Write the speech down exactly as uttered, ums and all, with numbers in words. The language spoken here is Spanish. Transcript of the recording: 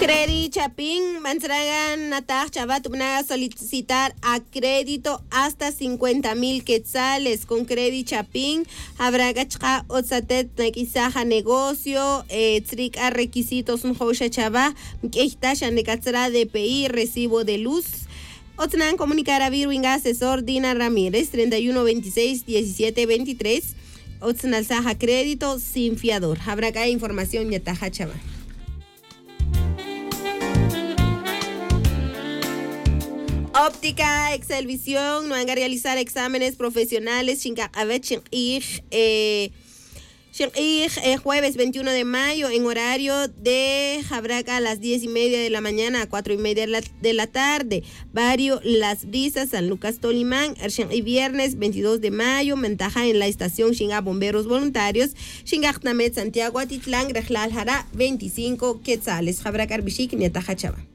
Credi Chapín, Manzragan, Nataj, Chabat, a solicitar a crédito hasta cincuenta mil quetzales. Con Credi Chapín, habrá gachka, otzatet, naquisaja, negocio, trick a requisitos, un housha chava, mkechtashan de catzra de P I, recibo de luz. Otnan comunicar a Virwinga, asesor Dina Ramírez, treinta y uno veintiséis diecisiete veintitrés. Otnan saja crédito sin fiador. Habrá acá información, Yataja Chava. Óptica Excelvisión, no van a realizar exámenes profesionales. Eh, eh, jueves veintiuno de mayo en horario de Jabraca a las diez y media de la mañana a cuatro y media de la, de la tarde. Barrio Las Brisas, San Lucas Tolimán. Y viernes veintidós de mayo, Mentaja en la estación Xinga Bomberos Voluntarios. Xinga Santiago Atitlán, Rejlal Jara, veinticinco quetzales. Jabraca Arbishik, Nietaja Chava.